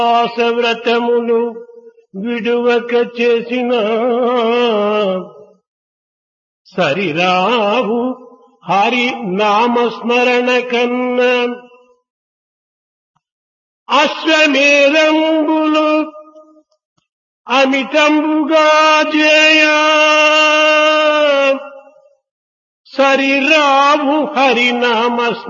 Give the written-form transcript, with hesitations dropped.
వ్రతములు విడువక చేసిన సరిరావు హరి నామస్మరణ కన్నా అశ్వమేధంబులు అమితంబుగా జయ సరిరావు హరినామ